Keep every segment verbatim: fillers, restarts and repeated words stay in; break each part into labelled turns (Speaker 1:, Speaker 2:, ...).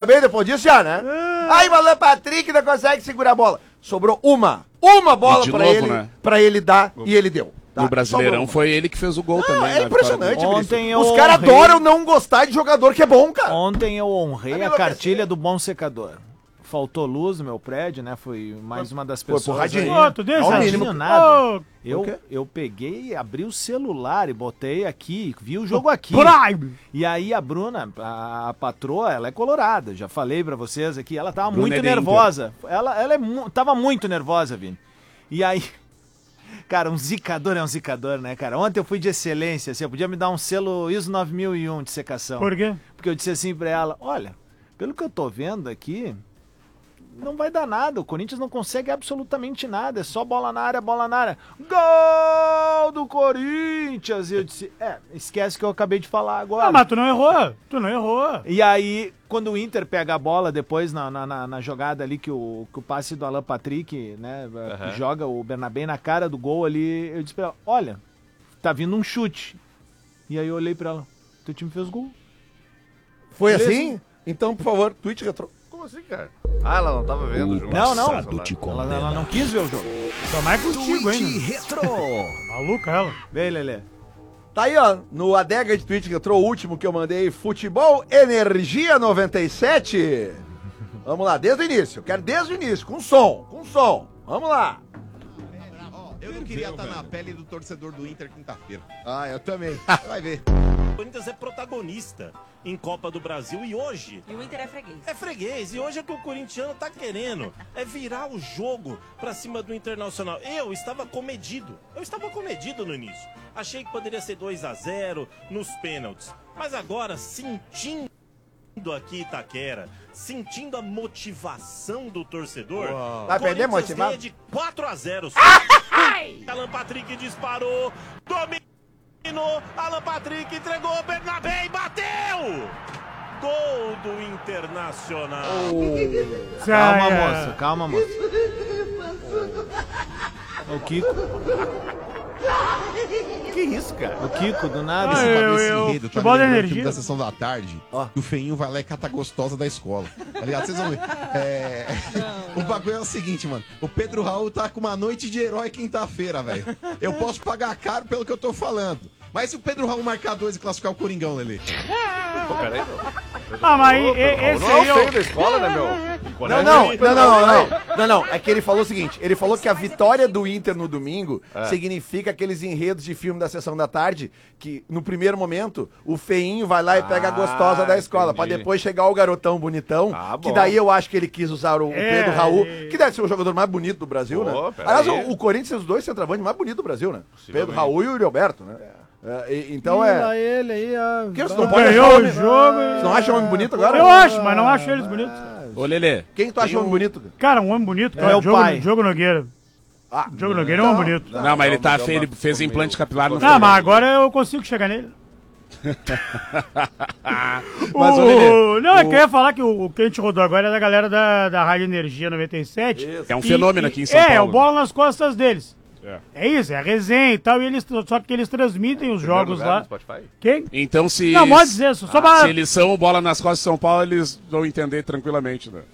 Speaker 1: também depois disso já, né? Aí o Alan Patrick não consegue segurar a bola. Sobrou uma. Uma bola pra
Speaker 2: novo,
Speaker 1: ele,
Speaker 2: né?
Speaker 1: pra ele dar e ele deu. Tá?
Speaker 2: No Brasileirão foi ele que fez o gol
Speaker 1: Não,
Speaker 2: também.
Speaker 1: é impressionante,
Speaker 3: Ontem eu
Speaker 1: Os caras
Speaker 3: honrei-
Speaker 1: adoram não gostar de jogador que é bom, cara.
Speaker 3: Ontem eu honrei a
Speaker 1: enlouquecer.
Speaker 3: cartilha do bom secador. Faltou luz no meu prédio, né? Foi mais uma das
Speaker 1: Foi
Speaker 3: pessoas.
Speaker 1: porradinha.
Speaker 3: aí.
Speaker 4: Ô, tu deixa
Speaker 3: Não
Speaker 1: ao
Speaker 3: tinha
Speaker 1: mínimo.
Speaker 3: nada.
Speaker 4: Ô,
Speaker 3: Eu,
Speaker 1: o quê?
Speaker 3: eu peguei, abri o celular e botei aqui, vi o jogo aqui.
Speaker 4: Prime!
Speaker 3: E aí a Bruna, a, a patroa, ela é colorada. Já falei pra vocês aqui, ela tava
Speaker 2: Bruna
Speaker 3: muito
Speaker 2: é de
Speaker 3: nervosa. Ela, ela é, mu- tava muito nervosa, Vini. E aí, cara, um zicador é um zicador, né, cara? Ontem eu fui de excelência, assim, eu podia me dar um selo I S O nove mil e um de secação.
Speaker 4: Por quê?
Speaker 3: Porque eu disse assim pra ela, olha, pelo que eu tô vendo aqui, não vai dar nada, o Corinthians não consegue absolutamente nada, é só bola na área, bola na área. Gol do Corinthians! E eu disse, é, esquece que eu acabei de falar agora.
Speaker 4: Ah, mas tu não errou. Tu não errou.
Speaker 3: E aí, quando o Inter pega a bola depois na, na, na- na jogada ali, que o, que o passe do Alan Patrick, né, que joga o Bernabé na cara do gol ali, eu disse pra ela, olha, tá vindo um chute. E aí eu olhei pra ela, teu time fez gol.
Speaker 1: Foi
Speaker 3: Beleza.
Speaker 1: assim? Então, por favor, tweet retrô.
Speaker 5: Como assim, cara? Ah, ela não tava vendo o jogo.
Speaker 3: Não, não,
Speaker 2: Passado te
Speaker 3: ela, ela não quis ver o jogo.
Speaker 4: Tô mais contigo, hein?
Speaker 6: Retro.
Speaker 4: Maluca ela.
Speaker 3: Vem, Lelê.
Speaker 1: Tá aí, ó, no Adega de tweet retrô, o último que eu mandei, Futebol Energia noventa e sete. Vamos lá, desde o início. Quero desde o início, com som, com som. Vamos lá.
Speaker 7: Eu não queria estar na pele do torcedor do Inter quinta-feira.
Speaker 1: Ah, eu também. Vai ver.
Speaker 8: O Corinthians é protagonista em Copa do Brasil e hoje
Speaker 9: E o Inter é freguês.
Speaker 8: é freguês. E hoje é o que o corintiano tá querendo. É virar o jogo pra cima do Internacional. Eu estava comedido. Eu estava comedido no início. Achei que poderia ser dois a zero nos pênaltis. Mas agora, sentindo aqui Itaquera, sentindo a motivação do torcedor,
Speaker 1: Vai perder
Speaker 8: Corinthians
Speaker 1: motivado?
Speaker 8: ganha de quatro a zero. Alan Patrick disparou, dominou, Alan Patrick entregou, Bernabé e bateu! Gol do Internacional.
Speaker 3: Calma,
Speaker 4: Ai,
Speaker 3: moça, calma, moça. O Kiko.
Speaker 7: Que isso, cara?
Speaker 3: O Kiko, do nada.
Speaker 4: Ah,
Speaker 7: Esse
Speaker 4: eu-
Speaker 7: bagulho, esse
Speaker 4: eu-
Speaker 7: enredo, tá
Speaker 4: futebol
Speaker 7: me
Speaker 4: da
Speaker 7: lembrando
Speaker 4: energia.
Speaker 7: filme da sessão da tarde, que o feinho vai lá e cata a gostosa da escola. Tá ligado? Vocês vão ver. É... o bagulho é o seguinte, mano. O Pedro Raul tá com uma noite de herói quinta-feira, velho. Eu posso pagar caro pelo que eu tô falando. Mas se o Pedro Raul marcar dois e classificar o Coringão, Lelê?
Speaker 5: Pô, peraí, meu.
Speaker 4: Ah, mas
Speaker 5: Ô,
Speaker 4: e- e-
Speaker 5: Pedro,
Speaker 4: esse
Speaker 5: não é
Speaker 4: aí
Speaker 5: o feio
Speaker 4: eu...
Speaker 5: da escola, né, meu?
Speaker 1: Não, não, não, não, não, não, não, não. É que ele falou o seguinte: ele falou que a vitória do Inter no domingo significa aqueles enredos de filme da sessão da tarde que, no primeiro momento, o feinho vai lá e pega a gostosa da escola, pra
Speaker 5: entendi.
Speaker 1: depois chegar o garotão bonitão,
Speaker 5: Ah,
Speaker 1: que
Speaker 5: bom.
Speaker 1: daí eu acho que ele quis usar o, o
Speaker 4: É,
Speaker 1: Pedro Raul,
Speaker 4: e-
Speaker 1: que deve ser o jogador mais bonito do Brasil,
Speaker 5: Pô,
Speaker 1: né?
Speaker 5: pera
Speaker 1: Aliás,
Speaker 5: aí.
Speaker 1: o, o Corinthians tem os dois centroavantes mais bonitos do Brasil, né?
Speaker 5: Possivelmente.
Speaker 1: Pedro Raul e o Yuri Alberto, né? É, e- então é.
Speaker 3: ele aí, ó.
Speaker 1: Que você não pode achar
Speaker 4: Ganhou o
Speaker 1: homem,
Speaker 4: jogo.
Speaker 1: você não acha homem bonito agora?
Speaker 4: Eu acho, mas não acho eles bonitos.
Speaker 2: Ô, Lelê.
Speaker 1: Quem tu acha homem bonito?
Speaker 4: Cara, um homem bonito,
Speaker 3: É
Speaker 4: cara.
Speaker 3: meu
Speaker 4: Diogo,
Speaker 3: pai.
Speaker 4: Diogo Nogueira.
Speaker 1: Ah,
Speaker 4: Diogo Nogueira é um homem bonito.
Speaker 2: Não, mas ele, tá,
Speaker 5: não,
Speaker 2: fe- ele
Speaker 5: não,
Speaker 2: fez
Speaker 5: ficou
Speaker 2: implante
Speaker 5: meio-
Speaker 2: capilar no
Speaker 4: Não, mas agora eu consigo chegar nele.
Speaker 2: Mas, ô,
Speaker 4: O-
Speaker 2: Lelê,
Speaker 4: Não, é que eu ia falar que o, o que a gente rodou agora é da galera da, da Rádio Energia noventa e sete.
Speaker 2: É um
Speaker 4: E-
Speaker 2: fenômeno
Speaker 4: e-
Speaker 2: aqui em São
Speaker 4: é,
Speaker 2: Paulo.
Speaker 4: É, o bola nas costas deles.
Speaker 2: É.
Speaker 4: É isso, é a resenha e tal, e eles, só que eles transmitem os
Speaker 5: Primeiro
Speaker 4: jogos
Speaker 5: lugar
Speaker 4: lá.
Speaker 5: no Spotify?
Speaker 4: Quem?
Speaker 2: Então, se.
Speaker 4: Não, pode dizer, só, só
Speaker 2: Ah,
Speaker 4: pra...
Speaker 2: se eles são bola nas costas de São Paulo, eles vão entender tranquilamente, né?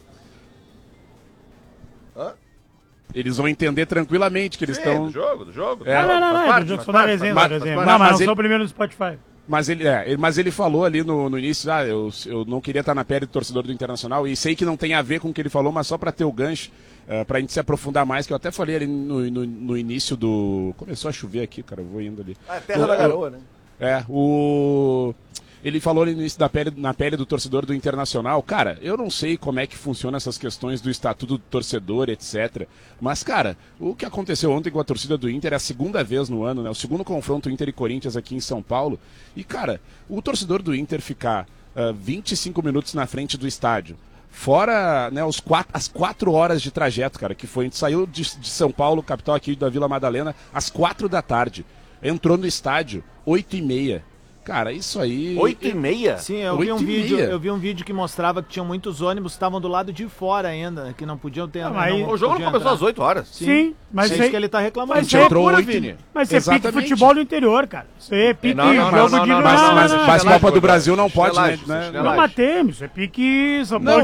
Speaker 1: Hã?
Speaker 2: Eles vão entender tranquilamente que eles
Speaker 5: Sim,
Speaker 2: estão.
Speaker 5: do jogo, do jogo.
Speaker 2: É.
Speaker 4: Não, não, não,
Speaker 5: Faz
Speaker 4: não,
Speaker 5: parte,
Speaker 4: eu
Speaker 5: faz
Speaker 4: sou da
Speaker 5: parte,
Speaker 4: resenha,
Speaker 2: faz
Speaker 4: da
Speaker 2: parte,
Speaker 4: resenha.
Speaker 2: faz
Speaker 4: Não,
Speaker 2: parte.
Speaker 4: mas
Speaker 2: Mas
Speaker 4: não sou
Speaker 2: ele-
Speaker 4: o primeiro no Spotify.
Speaker 2: Mas ele, é, ele- mas ele falou ali no, no início, ah, eu, eu não queria estar na pele do torcedor do Internacional, e sei que não tem a ver com o que ele falou, mas só para ter o gancho, uh, para a gente se aprofundar mais, que eu até falei ali no, no, no início do... Começou a chover aqui, cara, eu vou indo ali.
Speaker 1: É terra
Speaker 2: O-
Speaker 1: da
Speaker 2: o-
Speaker 1: garoa, né?
Speaker 2: É, o... Ele falou no início da pele, na pele do torcedor do Internacional. Cara, eu não sei como é que funciona essas questões do estatuto do torcedor, etcétera. Mas, cara, o que aconteceu ontem com a torcida do Inter é a segunda vez no ano, né? O segundo confronto Inter e Corinthians aqui em São Paulo. E, cara, o torcedor do Inter ficar uh, vinte e cinco minutos na frente do estádio, fora, né, os quatro, as quatro horas de trajeto, cara, que foi. A gente saiu de, de São Paulo, capital aqui da Vila Madalena, às quatro da tarde. Entrou no estádio, oito e meia. Cara, isso aí...
Speaker 1: Oito e meia?
Speaker 3: Sim, eu vi um
Speaker 2: Oito e
Speaker 3: vídeo,
Speaker 2: meia.
Speaker 3: eu vi um vídeo que mostrava que tinham muitos ônibus que estavam do lado de fora ainda, que não podiam ter.
Speaker 4: Ah, mas aí-
Speaker 5: O jogo não
Speaker 3: podiam
Speaker 5: começou
Speaker 3: entrar.
Speaker 5: às oito horas.
Speaker 4: Sim, mas
Speaker 3: É
Speaker 4: isso
Speaker 3: isso
Speaker 4: aí,
Speaker 3: que ele tá reclamando.
Speaker 4: mas isso aí é
Speaker 2: entrou
Speaker 4: pura,
Speaker 2: oito-
Speaker 4: Vini. Mas isso é pique
Speaker 2: Exatamente.
Speaker 4: futebol do interior, cara. Isso aí é pique
Speaker 5: Não, não, não,
Speaker 4: jogo
Speaker 5: não,
Speaker 4: de...
Speaker 5: não,
Speaker 2: Mas,
Speaker 5: não,
Speaker 2: mas,
Speaker 5: não,
Speaker 2: mas
Speaker 5: não,
Speaker 2: Copa
Speaker 5: não,
Speaker 2: do Brasil não pode, né?
Speaker 5: chinelagem,
Speaker 2: né?
Speaker 5: chinelagem.
Speaker 4: Não matemos, isso é pique São
Speaker 2: Não,
Speaker 4: Paulo